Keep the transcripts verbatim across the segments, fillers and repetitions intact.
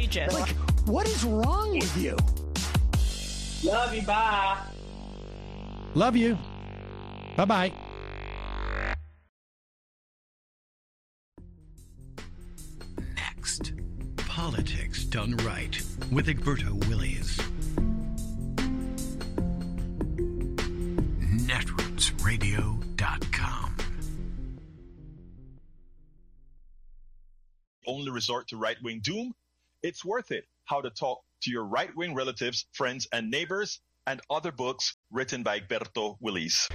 region. Like, what is wrong with you? Love you. Bye. Love you. Bye-bye. Next, Politics Done Right with Egberto Willies. netroots radio dot com. Only resort to right-wing doom? It's worth it. How to talk to your right-wing relatives, friends, and neighbors, and other books written by Egberto Willies.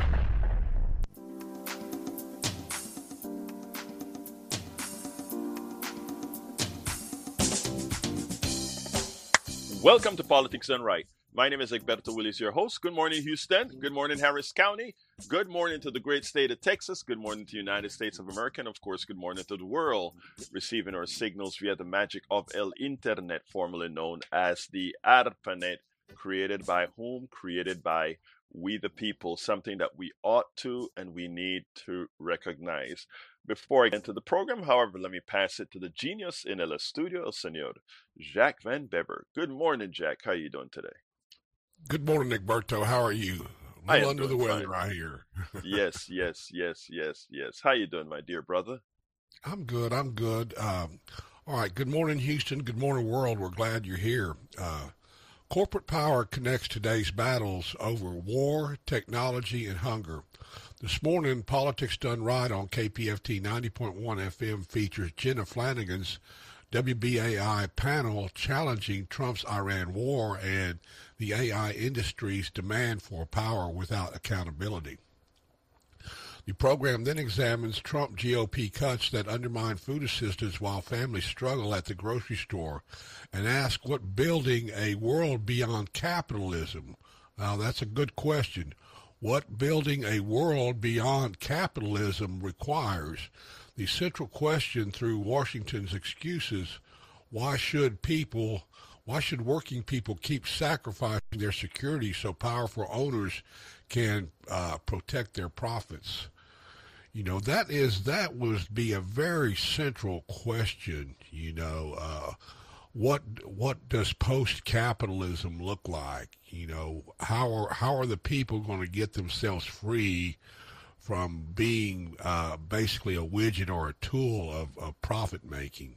Welcome to Politics Done Right. My name is Egberto Willies, your host. Good morning, Houston. Good morning, Harris County. Good morning to the great state of Texas. Good morning to the United States of America. And, of course, good morning to the world, receiving our signals via the magic of El Internet, formerly known as the ARPANET, created by whom? Created by we the people, something that we ought to and we need to recognize. Before I get into the program, however, let me pass it to the genius in el estudio, el señor Jack Van Bever. Good morning, Jack. How are you doing today? Good morning, Egberto. How are you? A little under the weather right here. yes, yes, yes, yes, yes. How you doing, my dear brother? I'm good. I'm good. Um, all right. Good morning, Houston. Good morning, world. We're glad you're here. Uh, corporate power connects today's battles over war, technology, and hunger. This morning, Politics Done Right on K P F T ninety point one F M features Jenna Flanagan's W B A I panel challenging Trump's Iran war and the A I industry's demand for power without accountability. The program then examines Trump G O P cuts that undermine food assistance while families struggle at the grocery store and asks what building a world beyond capitalism. Now, that's a good question. What building a world beyond capitalism requires. The central question through Washington's excuses, why should people, why should working people keep sacrificing their security so powerful owners can uh, protect their profits? You know, that is, that would be a very central question, you know, uh, what, what does post-capitalism look like? You know, how are, how are the people going to get themselves free from being uh, basically a widget or a tool of, of profit making?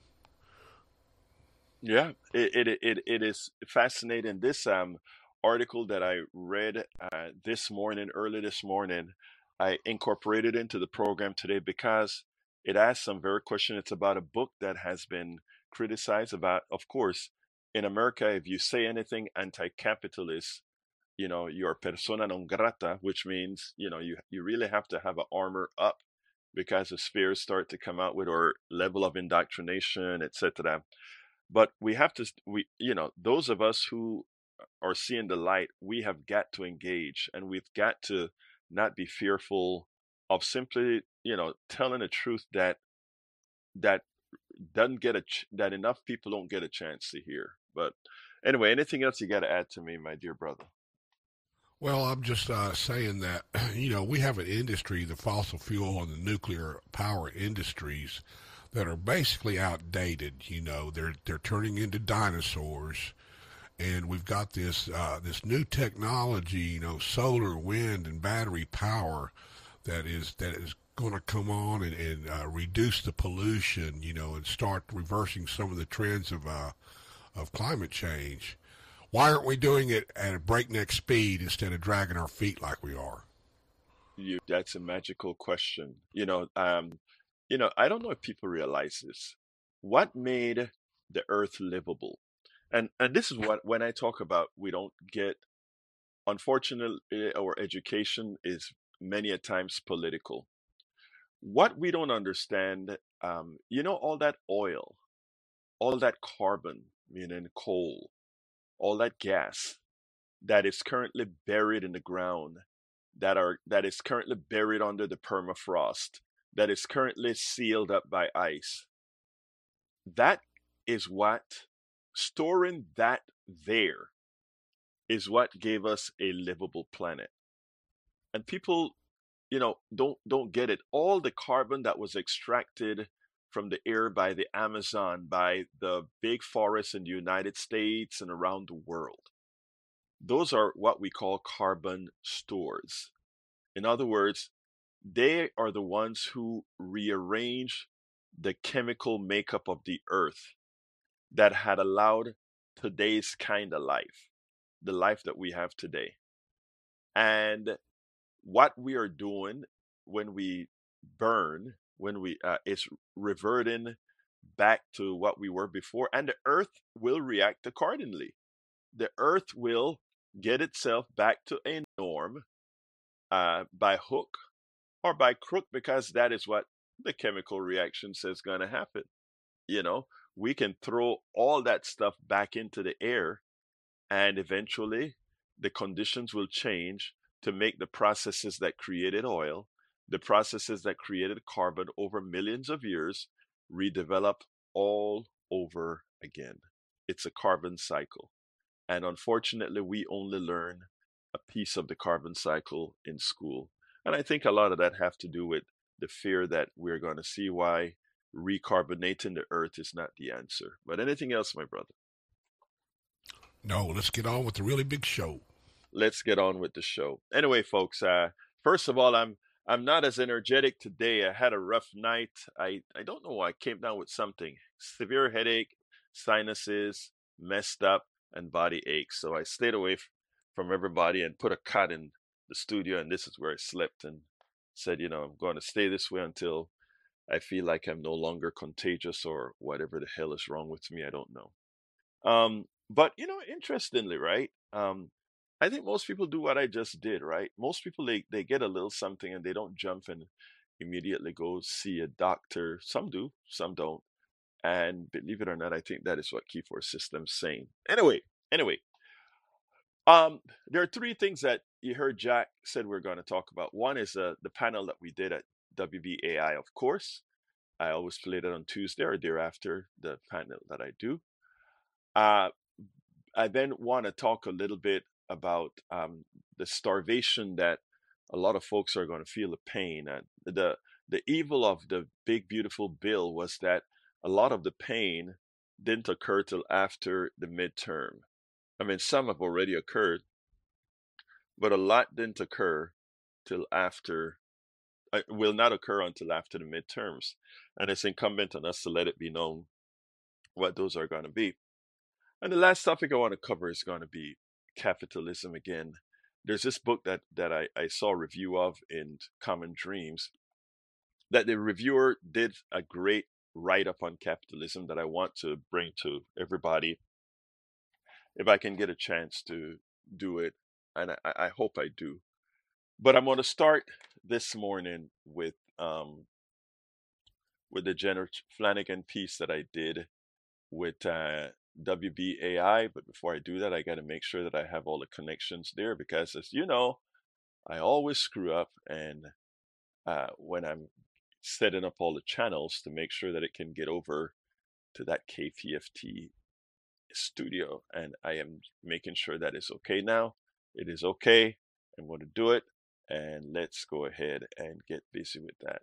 Yeah, it, it it it is fascinating. This um article that I read uh, this morning, early this morning, I incorporated into the program today because it asks some very question. It's about a book that has been criticized about, of course, in America, if you say anything anti-capitalist, you know, you're persona non grata, which means, you know, you, you really have to have an armor up because the spheres start to come out with our level of indoctrination, et cetera. But we have to, we, you know, those of us who are seeing the light, we have got to engage, and we've got to not be fearful of simply, you know, telling the truth that, that doesn't get a, ch- that enough people don't get a chance to hear. But anyway, anything else you got to add to me, my dear brother? Well, I'm just uh, saying that, you know, we have an industry, the fossil fuel and the nuclear power industries, that are basically outdated. You know, they're they're turning into dinosaurs, and we've got this uh, this new technology, you know, solar, wind, and battery power that is that is going to come on and, and uh, reduce the pollution, you know, and start reversing some of the trends of uh, of climate change. Why aren't we doing it at a breakneck speed instead of dragging our feet like we are? You, that's a magical question. You know, um, you know, I don't know if people realize this. What made the earth livable? And and this is what, when I talk about we don't get, unfortunately, our education is many a times political. What we don't understand, um, you know, all that oil, all that carbon, meaning coal, all that gas that is currently buried in the ground, that are that is currently buried under the permafrost, that is currently sealed up by ice. That is what, storing that there is what gave us a livable planet. And people, you know, don't don't get it. All the carbon that was extracted from the air by the Amazon, by the big forests in the United States and around the world. Those are what we call carbon stores. In other words, they are the ones who rearrange the chemical makeup of the earth that had allowed today's kind of life, the life that we have today. And what we are doing when we burn, when we uh, is reverting back to what we were before, and the earth will react accordingly. The earth will get itself back to a norm uh, by hook or by crook, because that is what the chemical reaction says going to happen. You know, we can throw all that stuff back into the air, and eventually the conditions will change to make the processes that created oil, the processes that created carbon over millions of years, redevelop all over again. It's a carbon cycle. And unfortunately, we only learn a piece of the carbon cycle in school. And I think a lot of that have to do with the fear that we're going to see why recarbonating the earth is not the answer. But anything else, my brother? No, let's get on with the really big show. Let's get on with the show. Anyway, folks, uh, first of all, I'm I'm not as energetic today. I had a rough night. I, I don't know why I came down with something. Severe headache, sinuses, messed up, and body aches. So I stayed away f- from everybody and put a cot in the studio, and this is where I slept, and said, you know, I'm going to stay this way until I feel like I'm no longer contagious or whatever the hell is wrong with me. I don't know. Um, but, you know, interestingly, right? Um, I think most people do what I just did, right? Most people, they, they get a little something and they don't jump and immediately go see a doctor. Some do, some don't. And believe it or not, I think that is what keeps our system sane. Anyway, anyway, um, there are three things that you heard Jack said we're going to talk about. One is uh, the panel that we did at W B A I, of course. I always play that on Tuesday or thereafter, the panel that I do. Uh, I then want to talk a little bit about um, the starvation that a lot of folks are going to feel the pain. And the the evil of the big beautiful bill was that a lot of the pain didn't occur till after the midterm. I mean, some have already occurred, but a lot didn't occur till after, uh, will not occur until after the midterms. And it's incumbent on us to let it be known what those are going to be. And the last topic I want to cover is going to be capitalism again. There's this book that, that I, I saw a review of in Common Dreams that the reviewer did a great write-up on capitalism that I want to bring to everybody if I can get a chance to do it, and I, I hope I do. But I'm going to start this morning with um, with the Jennifer Flanagan piece that I did with uh, W B A I. But before I do that, I got to make sure that I have all the connections there, because as you know, I always screw up, and uh, when I'm setting up all the channels to make sure that it can get over to that K P F T studio, and I am making sure that it's okay now. It is okay. I'm going to do it, and let's go ahead and get busy with that.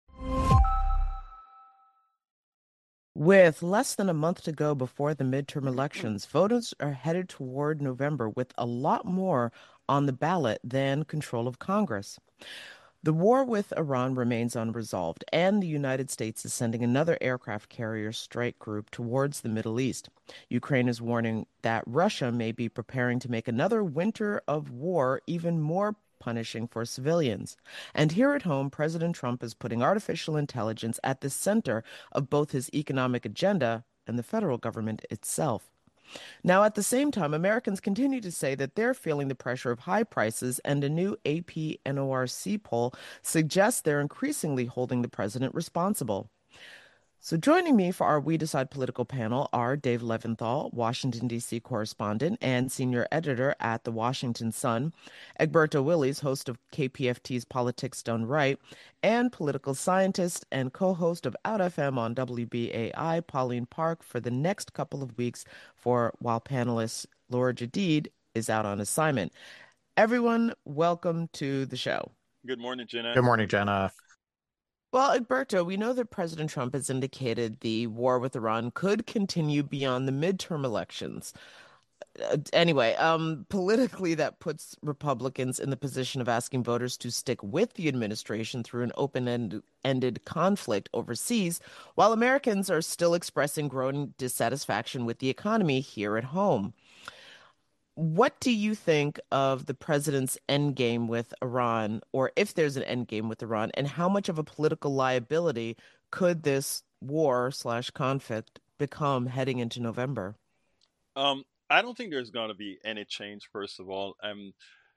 With less than a month to go before the midterm elections, voters are headed toward November with a lot more on the ballot than control of Congress. The war with Iran remains unresolved, and the United States is sending another aircraft carrier strike group towards the Middle East. Ukraine is warning that Russia may be preparing to make another winter of war even more punishing for civilians. And here at home, President Trump is putting artificial intelligence at the center of both his economic agenda and the federal government itself. Now, at the same time, Americans continue to say that they're feeling the pressure of high prices, and a new A P N O R C poll suggests they're increasingly holding the president responsible. So joining me for our We Decide political panel are Dave Leventhal, Washington, D C correspondent and senior editor at The Washington Sun, Egberto Willies, host of K P F T's Politics Done Right, and political scientist and co-host of Out F M on W B A I, Pauline Park, for the next couple of weeks for while panelist Laura Jadid is out on assignment. Everyone, welcome to the show. Good morning, Jenna. Good morning, Jenna. Well, Egberto, we know that President Trump has indicated the war with Iran could continue beyond the midterm elections. Uh, anyway, um, politically, that puts Republicans in the position of asking voters to stick with the administration through an open-ended conflict overseas, while Americans are still expressing growing dissatisfaction with the economy here at home. What do you think of the president's endgame with Iran, or if there's an endgame with Iran, and how much of a political liability could this war slash conflict become heading into November? Um, I don't think there's going to be any change. First of all, um,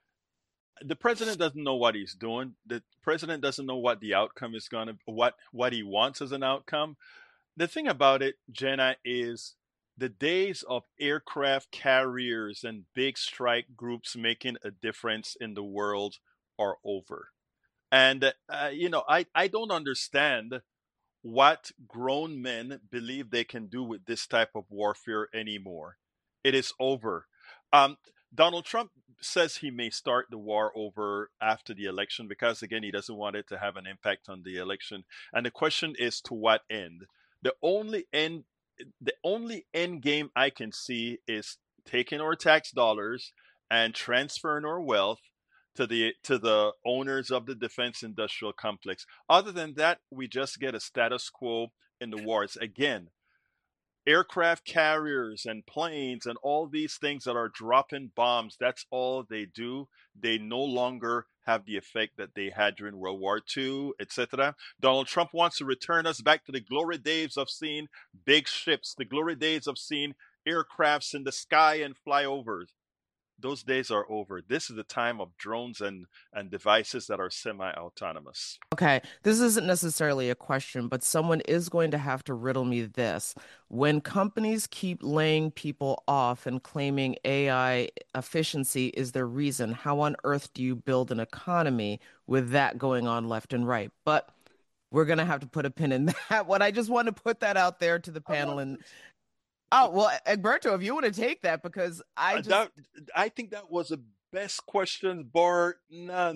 the president doesn't know what he's doing. The president doesn't know what the outcome is going to, what what he wants as an outcome. The thing about it, Jenna, is the days of aircraft carriers and big strike groups making a difference in the world are over. And uh, you know, I I don't understand what grown men believe they can do with this type of warfare anymore. It is over. Um, Donald Trump says he may start the war over after the election because, again, he doesn't want it to have an impact on the election. And the question is, to what end? The only end, the only end game I can see is taking our tax dollars and transferring our wealth to the to the owners of the defense industrial complex. Other than that, we just get a status quo in the wars. Again, aircraft carriers and planes and all these things that are dropping bombs, that's all they do. They no longer have the effect that they had during World War Two, et cetera. Donald Trump wants to return us back to the glory days of seeing big ships, the glory days of seeing aircrafts in the sky and flyovers. Those days are over. This is the time of drones and, and devices that are semi-autonomous. Okay, this isn't necessarily a question, but someone is going to have to riddle me this. When companies keep laying people off and claiming A I efficiency is their reason, how on earth do you build an economy with that going on left and right? But we're going to have to put a pin in that one. I just want to put that out there to the panel. And oh, well, Egberto, if you want to take that, because I just... Uh, that, I think that was the best question, bar none.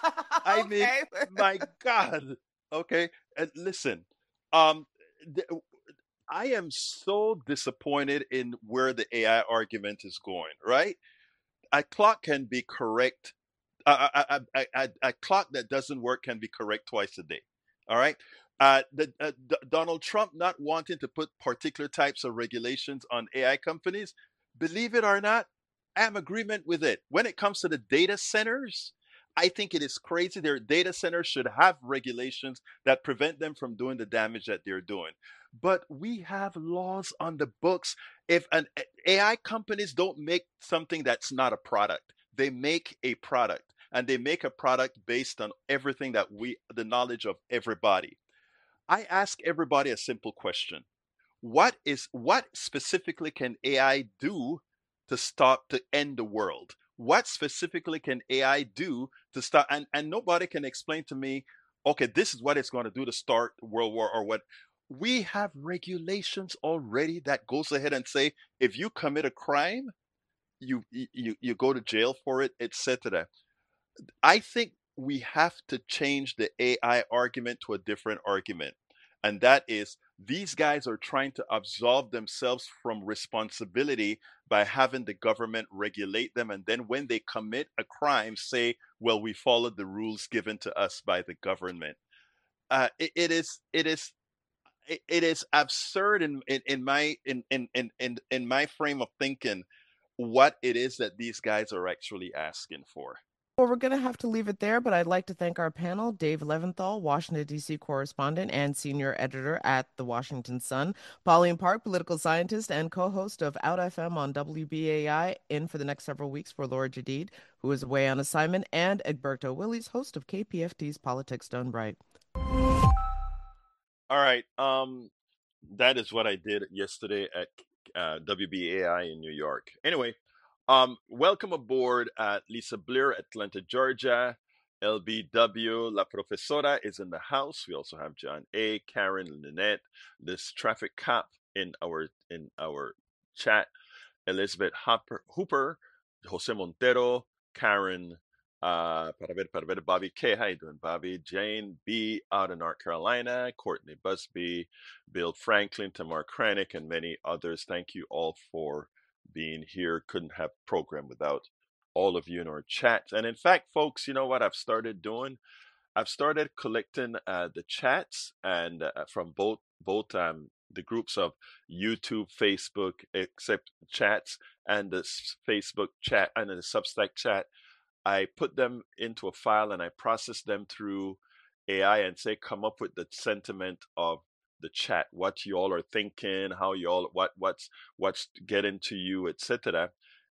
I mean, Okay. my God. Okay. And listen, um, th- I am so disappointed in where the A I argument is going, right? A clock can be correct. A, a, a, a, a clock that doesn't work can be correct twice a day. All right. Uh, the, uh, D- Donald Trump not wanting to put particular types of regulations on A I companies, believe it or not, I'm agreement with it. When it comes to the data centers, I think it is crazy. Their data centers should have regulations that prevent them from doing the damage that they're doing. But we have laws on the books. If an A I companies don't make something that's not a product, they make a product, and they make a product based on everything that we, the knowledge of everybody. I ask everybody a simple question. What is what specifically can A I do to stop to end the world? What specifically can A I do to stop? And, and nobody can explain to me, okay, this is what it's going to do to start World War or what. We have regulations already that goes ahead and say, if you commit a crime, you you you go to jail for it, et cetera. I think we have to change the A I argument to a different argument. And that is, these guys are trying to absolve themselves from responsibility by having the government regulate them. And then when they commit a crime, say, well, we followed the rules given to us by the government. Uh, it, it is, it is, it, it is absurd in, in, in my, in, in, in, in, in my frame of thinking, what it is that these guys are actually asking for. Well, we're going to have to leave it there, but I'd like to thank our panel, Dave Leventhal, Washington, D C correspondent and senior editor at The Washington Sun, Pauline Park, political scientist and co-host of Out F M on W B A I, in for the next several weeks for Laura Jadid, who is away on assignment, and Egberto Willies, host of K P F T's Politics Done Right. All right. Um, that is what I did yesterday at uh, W B A I in New York. Anyway, Um, welcome aboard at Lisa Blair, Atlanta, Georgia. L B W, La Profesora is in the house. We also have John A, Karen, Lynette, this traffic cop in our in our chat. Elizabeth Hopper, Hooper, Jose Montero, Karen Uh, para ver, para ver, Bobby K. How you doing, Bobby? Jane B. out of North Carolina. Courtney Busby, Bill Franklin, Tamar Kranick, and many others. Thank you all for being here. Couldn't have program without all of you in our chat. And in fact, folks, you know what I've started doing? I've started collecting uh, the chats and uh, from both both um, the groups of YouTube, Facebook, except chats, and the s- Facebook chat and the Substack chat. I put them into a file and I process them through A I and say, come up with the sentiment of the chat, what you all are thinking, how you all, what what's what's getting to you, et cetera.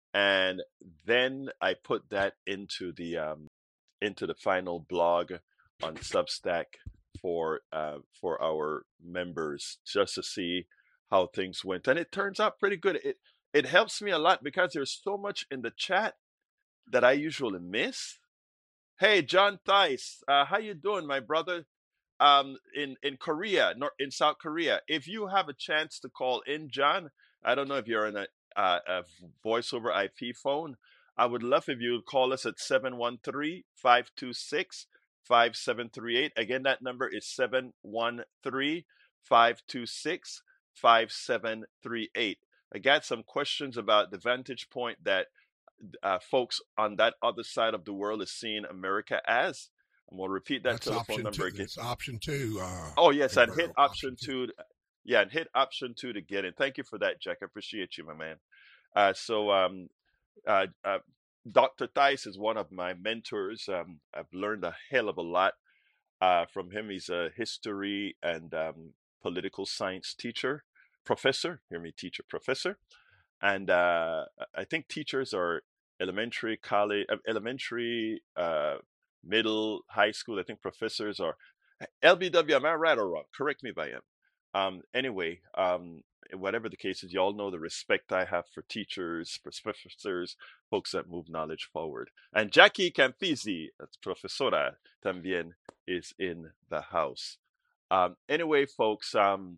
And then I put that into the um, into the final blog on Substack for uh, for our members, just to see how things went. And it turns out pretty good. It it helps me a lot because there's so much in the chat that I usually miss. Hey, John Thies, uh, how you doing, my brother? Um, in in Korea, nor in South Korea. If you have a chance to call in, John, I don't know if you're in a, uh, a voice over I P phone. I would love if you would call us at seven one three, five two six, five seven three eight. Again, that number is seven one three, five two six, five seven three eight. I got some questions about the vantage point that uh, folks on that other side of the world is seeing America as. And we'll repeat that That's telephone option number two. again. It's option two. Uh, Oh, yes, and Roberto, hit option two. to- Yeah, and hit option two to get in. Thank you for that, Jack. I appreciate you, my man. Uh, so, um, uh, uh, Doctor Theis is one of my mentors. Um, I've learned a hell of a lot uh, from him. He's a history and um, political science teacher, professor. Hear me, teacher, professor. And uh, I think teachers are elementary, college, uh, elementary, uh, middle, high school. I think professors are L B W. Am I right or wrong? Correct me if I am. Um, anyway, um, whatever the case is, you all know the respect I have for teachers, for professors, folks that move knowledge forward. And Jackie Campisi, profesora, también is in the house. Um, anyway, folks, um,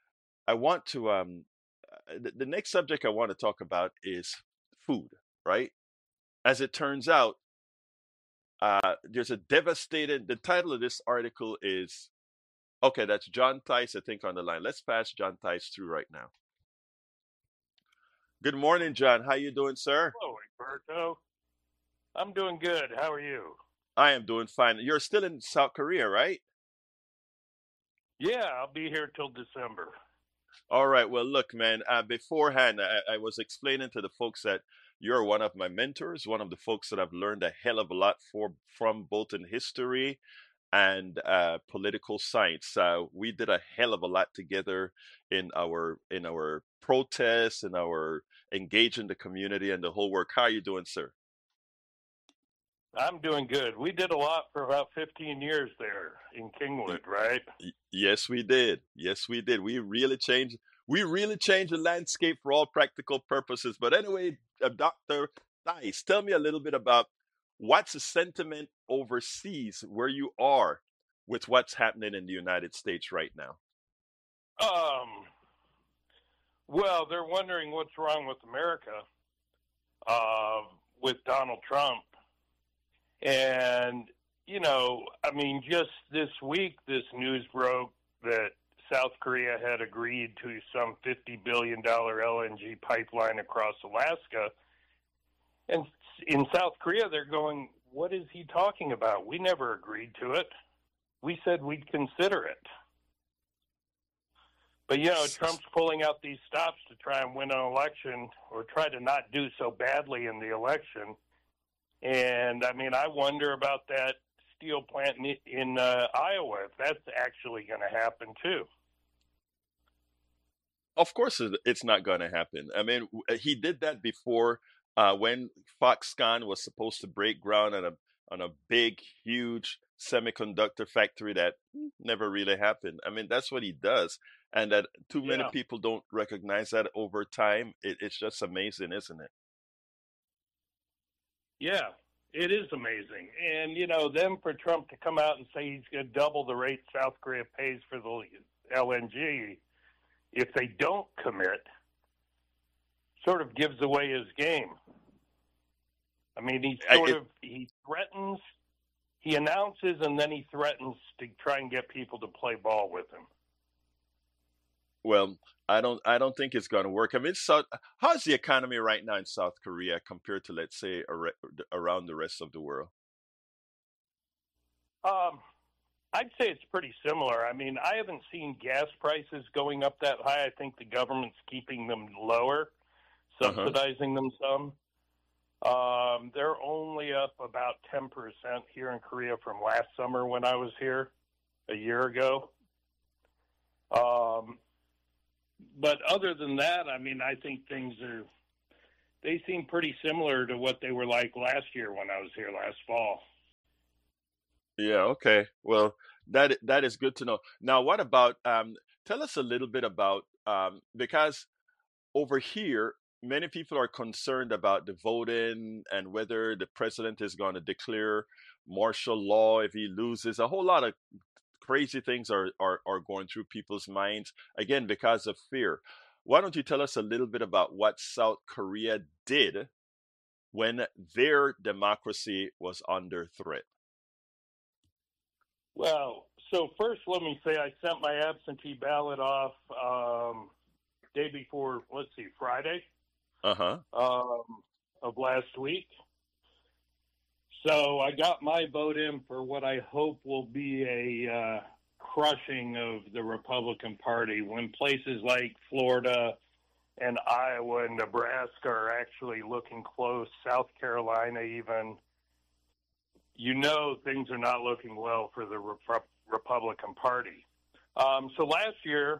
I want to, um, the, the next subject I want to talk about is food, right? As it turns out, uh, there's a devastating, the title of this article is, okay, that's John Theis, I think, on the line. Let's pass John Theis through right now. Good morning, John. How you doing, sir? Hello, Egberto. I'm doing good. How are you? I am doing fine. You're still in South Korea, right? Yeah, I'll be here till December. All right. Well, look, man, uh, beforehand, I, I was explaining to the folks that you're one of my mentors, one of the folks that I've learned a hell of a lot for, from both in history and uh, political science. Uh, we did a hell of a lot together in our in our protests and our engaging the community and the whole work. How are you doing, sir? I'm doing good. We did a lot for about fifteen years there in Kingwood, right? Y- yes, we did. Yes, we did. We really changed. We really changed the landscape for all practical purposes. But anyway, uh, Doctor Theis, tell me a little bit about what's the sentiment overseas where you are with what's happening in the United States right now. Um, well, they're wondering what's wrong with America uh, with Donald Trump. And, you know, I mean, just this week, this news broke that South Korea had agreed to some fifty billion dollars L N G pipeline across Alaska. And in South Korea, they're going, what is he talking about? We never agreed to it. We said we'd consider it. But, you know, Trump's pulling out these stops to try and win an election or try to not do so badly in the election. And, I mean, I wonder about that steel plant in, in uh, Iowa, if that's actually going to happen, too. Of course, it's not going to happen. I mean, he did that before uh, when Foxconn was supposed to break ground on a on a big, huge semiconductor factory that never really happened. I mean, that's what he does. And that too many Yeah. people don't recognize that over time. It, it's just amazing, isn't it? Yeah, it is amazing. And, you know, then for Trump to come out and say he's going to double the rate South Korea pays for the L N G if they don't commit, sort of gives away his game. I mean, he I- sort it- of he threatens, he announces, and then he threatens to try and get people to play ball with him. Well, I don't I don't think it's going to work. I mean, South, how's the economy right now in South Korea compared to, let's say, ar- around the rest of the world? Um, I'd say it's pretty similar. I mean, I haven't seen gas prices going up that high. I think the government's keeping them lower, subsidizing uh-huh. them some. Um, they're only up about ten percent here in Korea from last summer when I was here a year ago. Um, but other than that, I mean, I think things are, they seem pretty similar to what they were like last year when I was here last fall. Yeah, okay. Well, that that is good to know. Now, what about, um, tell us a little bit about, um, because over here, many people are concerned about the voting and whether the president is going to declare martial law if he loses. A whole lot of crazy things are, are, are going through people's minds, again, because of fear. Why don't you tell us a little bit about what South Korea did when their democracy was under threat? Well, so first let me say I sent my absentee ballot off um, day before, let's see, Friday uh-huh. um, of last week. So I got my vote in for what I hope will be a uh, crushing of the Republican Party when places like Florida and Iowa and Nebraska are actually looking close, South Carolina even. You know things are not looking well for the Rep- Republican Party. Um, so last year,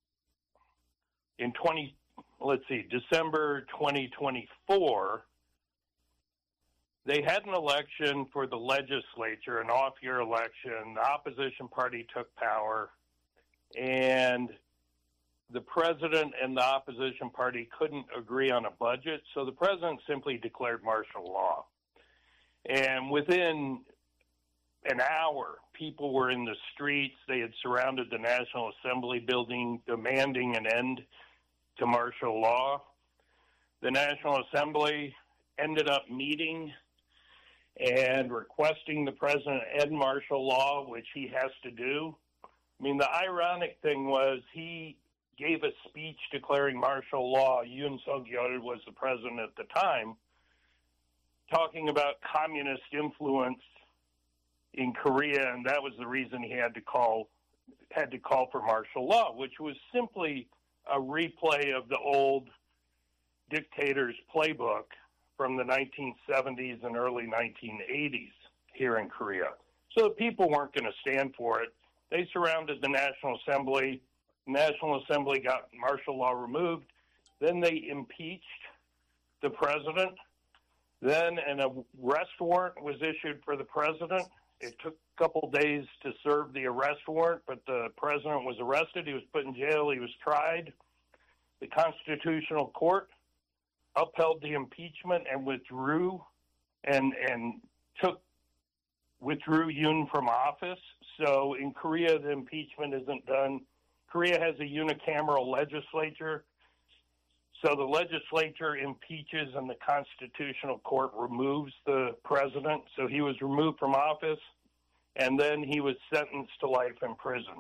in twenty, let's see, December twenty twenty-four, they had an election for the legislature, an off-year election. The opposition party took power, and the president and the opposition party couldn't agree on a budget, so the president simply declared martial law. And within an hour, people were in the streets. They had surrounded the National Assembly building, demanding an end to martial law. The National Assembly ended up meeting and requesting the president end martial law, which he has to do. I mean, the ironic thing was he gave a speech declaring martial law. Yoon Suk-yeol was the president at the time, talking about communist influence in Korea, and that was the reason he had to call had to call for martial law, which was simply a replay of the old dictator's playbook from the nineteen seventies and early nineteen eighties here in Korea. So the people weren't going to stand for it. They surrounded the National Assembly. The National Assembly got martial law removed. Then they impeached the president. Then an arrest warrant was issued for the president. It took a couple days to serve the arrest warrant, but the president was arrested. He was put in jail. He was tried. The Constitutional Court upheld the impeachment and withdrew and and took withdrew Yoon from office. So in Korea, the impeachment isn't done. Korea has a unicameral legislature. So the legislature impeaches and the Constitutional Court removes the president. So he was removed from office, and then he was sentenced to life in prison.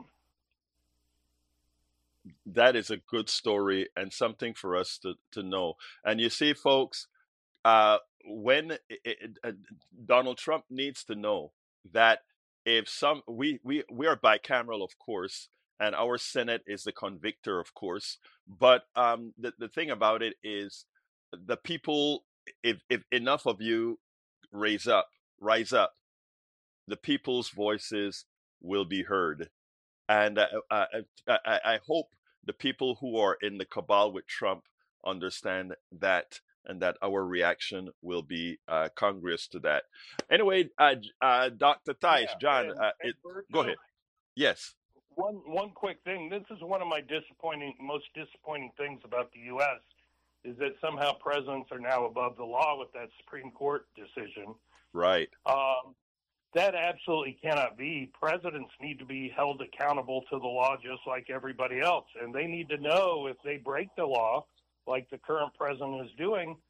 That is a good story and something for us to, to know. And you see, folks, uh, when it, it, uh, Donald Trump needs to know that if some, we, we, we are bicameral, of course, and our Senate is the convictor, of course. But um, the, the thing about it is the people, if, if enough of you raise up, rise up, the people's voices will be heard. And uh, I, I, I hope the people who are in the cabal with Trump understand that, and that our reaction will be uh, congruous to that. Anyway, uh, uh, Doctor Theis, yeah, John, and, uh, and it, Berto, go ahead. Yes. One one quick thing. This is one of my disappointing, most disappointing things about the U S is that somehow presidents are now above the law with that Supreme Court decision. Right. Um, that absolutely cannot be. Presidents need to be held accountable to the law just like everybody else, and they need to know if they break the law, like the current president is doing,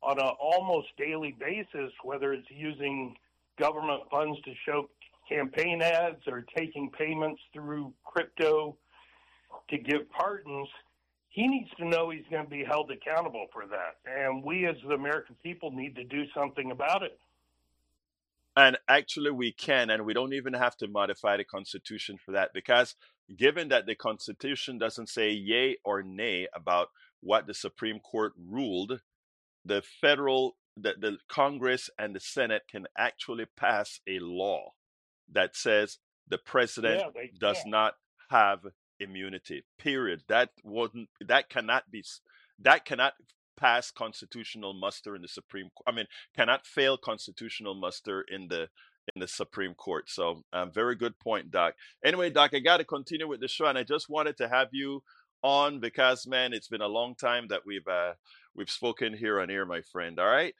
on an almost daily basis, whether it's using government funds to show campaign ads or taking payments through crypto to give pardons, he needs to know he's going to be held accountable for that. And we as the American people need to do something about it. And actually, we can, and we don't even have to modify the Constitution for that, because given that the Constitution doesn't say yay or nay about what the Supreme Court ruled, the federal, the, the Congress and the Senate can actually pass a law that says the president Yeah, they does can. not have immunity. Period. That wouldn't. That cannot be. That cannot pass constitutional muster in the Supreme Court. I mean, cannot fail constitutional muster in the in the Supreme Court. So, um, very good point, Doc. Anyway, Doc, I got to continue with the show, and I just wanted to have you on because, man, it's been a long time that we've uh, we've spoken here on air, my friend. All right.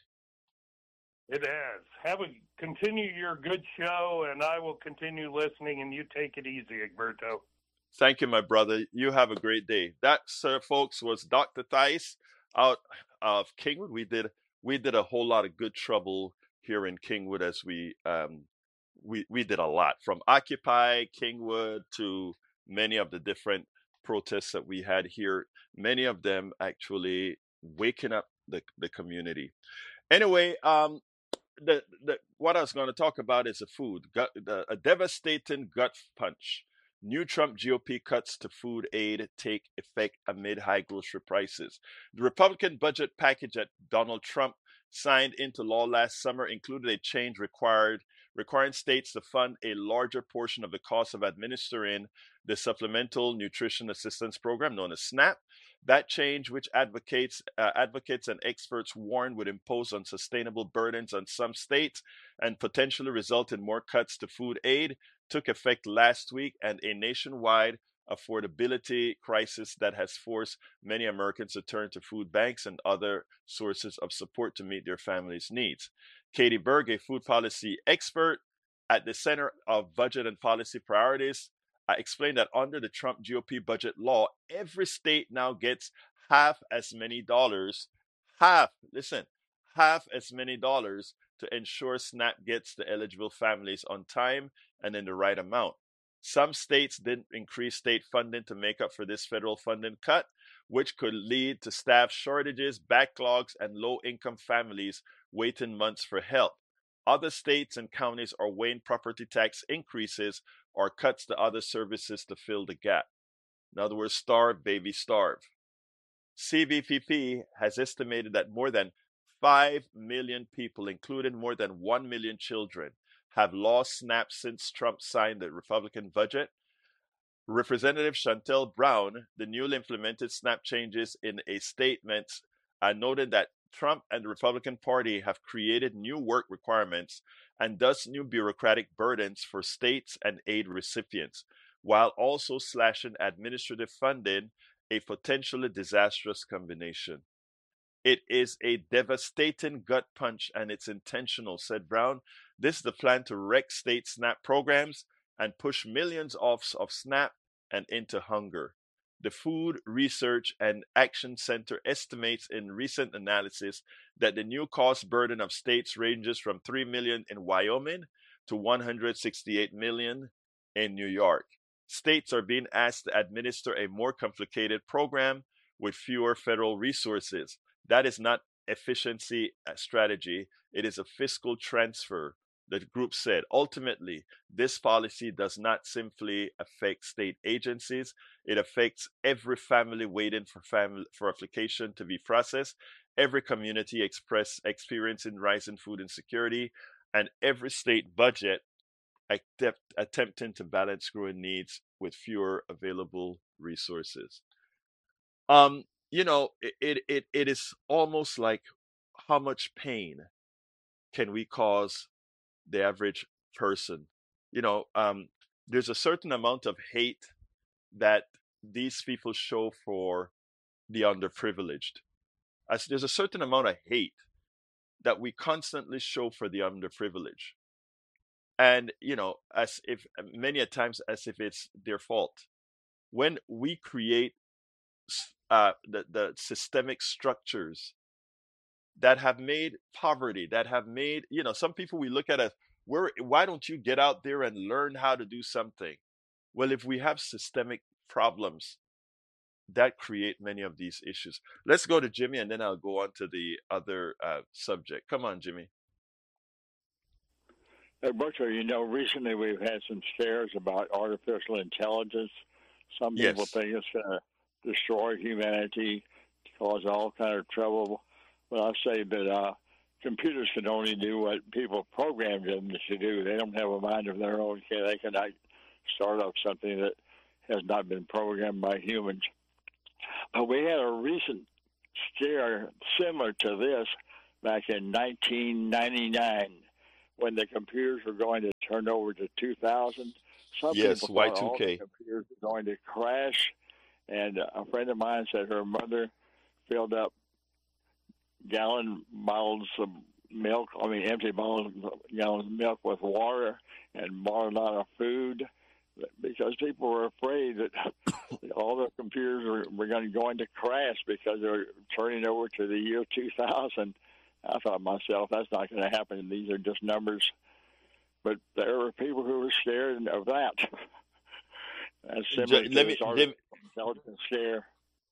It has. Have a continue your good show, and I will continue listening. And you take it easy, Egberto. Thank you, my brother. You have a great day. That, sir, folks, was Doctor Theis out of Kingwood. We did we did a whole lot of good trouble here in Kingwood as we um we we did a lot, from Occupy Kingwood to many of the different protests that we had here. Many of them actually waking up the the community. Anyway, um. The, the what I was going to talk about is the food, gut, the, a devastating gut punch. New Trump G O P cuts to food aid take effect amid high grocery prices. The Republican budget package that Donald Trump signed into law last summer included a change required requiring states to fund a larger portion of the cost of administering the Supplemental Nutrition Assistance Program, known as SNAP. That change, which advocates uh, advocates and experts warn would impose unsustainable burdens on some states and potentially result in more cuts to food aid, took effect last week, and a nationwide affordability crisis that has forced many Americans to turn to food banks and other sources of support to meet their families' needs. Katie Berg, a food policy expert at the Center of Budget and Policy Priorities, I explained that under the Trump G O P budget law, every state now gets half as many dollars, half, listen, half as many dollars to ensure SNAP gets to eligible families on time and in the right amount. Some states didn't increase state funding to make up for this federal funding cut, which could lead to staff shortages, backlogs, and low-income families waiting months for help. Other states and counties are weighing property tax increases or cuts to other services to fill the gap. In other words, starve, baby, starve. C B P P has estimated that more than five million people, including more than one million children, have lost SNAP since Trump signed the Republican budget. Representative Chantel Brown, the newly implemented SNAP changes in a statement, uh, noted that Trump and the Republican Party have created new work requirements and thus new bureaucratic burdens for states and aid recipients, while also slashing administrative funding, a potentially disastrous combination. It is a devastating gut punch and it's intentional, said Brown. This is the plan to wreck state SNAP programs and push millions off of SNAP and into hunger. The Food Research and Action Center estimates in recent analysis that the new cost burden of states ranges from three million dollars in Wyoming to one hundred sixty-eight million dollars in New York. States are being asked to administer a more complicated program with fewer federal resources. That is not efficiency strategy. It is a fiscal transfer, the group said. Ultimately, this policy does not simply affect state agencies. It affects every family waiting for family for application to be processed, every community express experiencing rising food insecurity, and every state budget attempt, attempting to balance growing needs with fewer available resources. Um, you know, it, it it is almost like how much pain can we cause the average person? You know, um, there's a certain amount of hate that these people show for the underprivileged. As there's a certain amount of hate that we constantly show for the underprivileged. And, you know, as if many a times as if it's their fault. When we create uh, the, the systemic structures that have made poverty, that have made, you know, some people we look at as, where, why don't you get out there and learn how to do something? Well, if we have systemic problems that create many of these issues. Let's go to Jimmy, and then I'll go on to the other uh, subject. Come on, Jimmy. Hey, Butcher, you know, recently we've had some scares about artificial intelligence. Some Yes. people think it's going to destroy humanity, cause all kind of trouble. But I say that uh, computers can only do what people programmed them to do. They don't have a mind of their own. They cannot start up something that has not been programmed by humans. But we had a recent scare similar to this back in nineteen ninety-nine when the computers were going to turn over to two thousand. Some Yes, people Y thought two all K. the computers were going to crash. And a friend of mine said her mother filled up gallon bottles of milk, I mean empty bottles, gallons of milk with water and bought a lot of food because people were afraid that all the computers were, were going to go into crash because they were turning over to the year two thousand. I thought to myself, that's not going to happen. These are just numbers. But there were people who were scared of that. That's similar J- to let me, this Jim, artificial intelligence scare.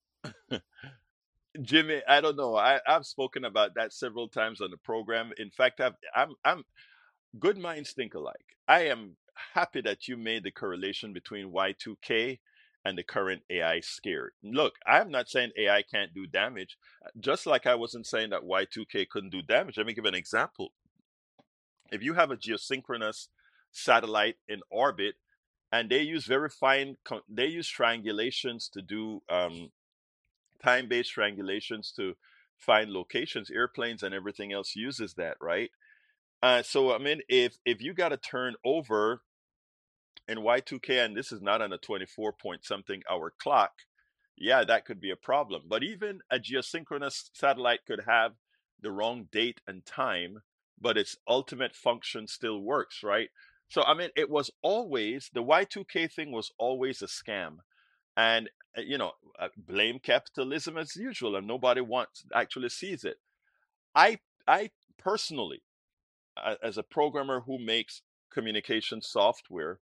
Jimmy, I don't know. I, I've spoken about that several times on the program. In fact, I've, I'm, I'm good minds think alike. I am happy that you made the correlation between Y two K and the current A I scare. Look, I'm not saying A I can't do damage, just like I wasn't saying that Y two K couldn't do damage. Let me give an example. If you have a geosynchronous satellite in orbit, and they use very fine, they use triangulations to do um, time-based triangulations to find locations. Airplanes and everything else uses that, right? Uh, so I mean, if if you got to turn over in Y two K, and this is not on a twenty-four point something hour clock, yeah, that could be a problem. But even a geosynchronous satellite could have the wrong date and time, but its ultimate function still works, right? So I mean, it was always, the Y two K thing was always a scam, and uh, you know, uh, blame capitalism as usual, and nobody wants actually sees it. I I personally, uh, as a programmer who makes communication software,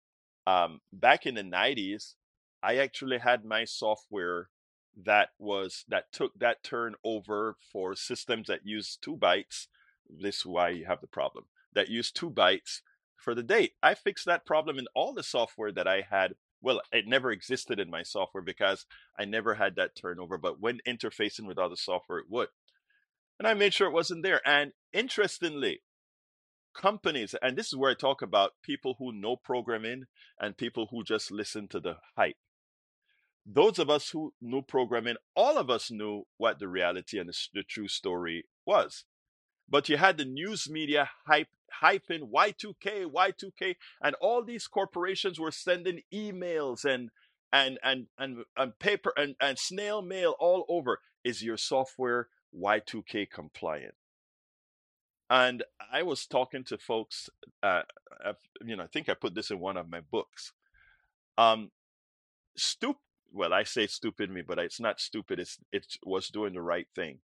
um, back in the nineties, I actually had my software that was that took that turnover for systems that use two bytes. This is why you have the problem, that use two bytes for the date. I fixed that problem in all the software that I had. Well, it never existed in my software because I never had that turnover, but when interfacing with other software, it would. And I made sure it wasn't there. And interestingly, companies, and this is where I talk about people who know programming and people who just listen to the hype. Those of us who knew programming, all of us knew what the reality and the, the true story was. But you had the news media hype, hyping Y two K, Y two K, and all these corporations were sending emails and and and and, and paper and, and snail mail all over. Is your software Y two K compliant? And I was talking to folks, uh, you know, I think I put this in one of my books. Um, stupid. Well, I say stupid me, but it's not stupid. It's it was doing the right thing.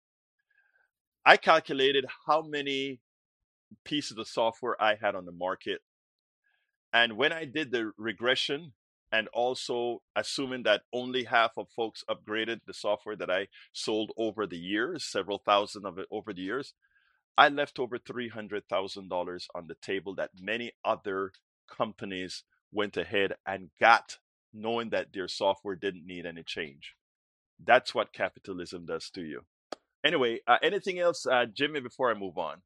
I calculated how many pieces of software I had on the market, and when I did the regression, and also assuming that only half of folks upgraded the software that I sold over the years, several thousand of it over the years, I left over three hundred thousand dollars on the table that many other companies went ahead and got, knowing that their software didn't need any change. That's what capitalism does to you. Anyway, uh, anything else, uh, Jimmy, before I move on?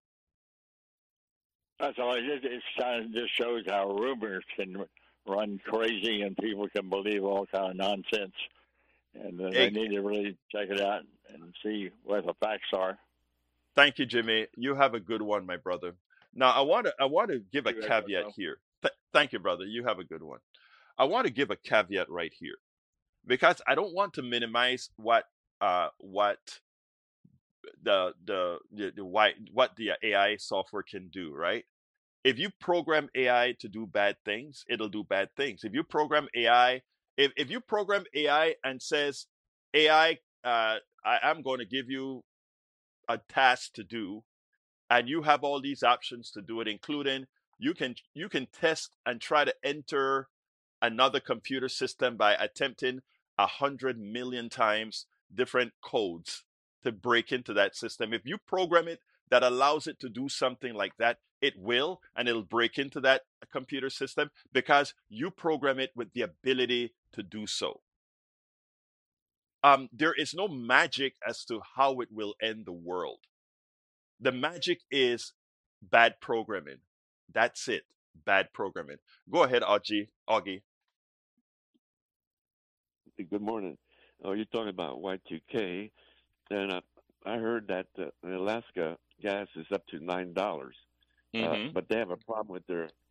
That's all. It just, it kind of just shows how rumors can run crazy and people can believe all kind of nonsense. And uh, they Hey, need to really check it out and see what the facts are. thank you, Jimmy. You have a good one, my brother. Now, I want to I want to give a You guys caveat know. here. Th- thank you, brother. You have a good one. I want to give a caveat right here because I don't want to minimize what uh what the the the, the why, what the A I software can do, right? If you program A I to do bad things, it'll do bad things. If you program A I, if, if you program A I and says, A I, uh, I, I'm going to give you a task to do, and you have all these options to do it, including you can you can test and try to enter another computer system by attempting a hundred million times different codes to break into that system. If you program it that allows it to do something like that, it will, and it'll break into that computer system because you program it with the ability to do so. Um, there is no magic as to how it will end the world. The magic is bad programming. That's it. Bad programming. Go ahead, Augie. Augie. Good morning. Oh, you're talking about Y two K, and I, I heard that uh, in Alaska gas is up to nine dollars, Mm-hmm. uh, but they have a problem with their